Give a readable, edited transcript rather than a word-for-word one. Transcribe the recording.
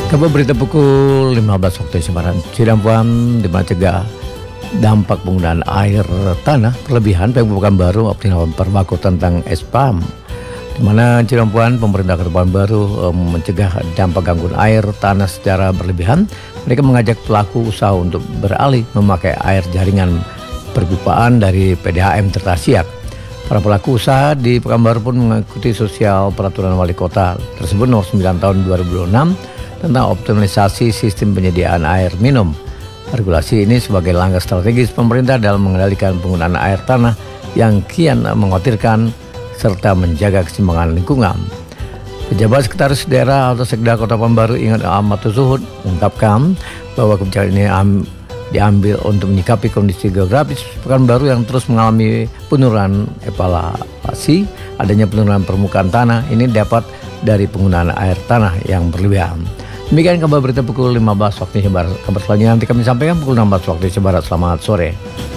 Kabar berita pukul 15 waktu Indonesia Barat. Cirampuan mencegah dampak penggunaan air tanah berlebihan Pekanbaru optimal perbaku tentang spam. Di mana Cirampuan pemerintah Kabupaten Baru mencegah dampak gangguan air tanah secara berlebihan. Mereka mengajak pelaku usaha untuk beralih memakai air jaringan perpipaan dari PDAM Tirtasiap. Para pelaku usaha di Pekanbaru pun mengikuti sosial peraturan wali kota tersebut nomor 9 tahun 2006 tentang optimalisasi sistem penyediaan air minum. Regulasi ini sebagai langkah strategis pemerintah dalam mengendalikan penggunaan air tanah yang kian mengkhawatirkan serta menjaga keseimbangan lingkungan. Pejabat Sekretaris Daerah atau Sekda Kota Pekanbaru Ingat Ahmad Zuhud mengungkapkan bahwa kebijakan ini diambil untuk menyikapi kondisi geografis Pekanbaru yang terus mengalami penurunan elevasi. Adanya penurunan permukaan tanah ini dapat dari penggunaan air tanah yang berlebihan. Demikian kabar berita pukul 15 waktu Indonesia Barat. Kabar selanjutnya nanti kami sampaikan pukul 16 waktu Indonesia Barat. Selamat sore.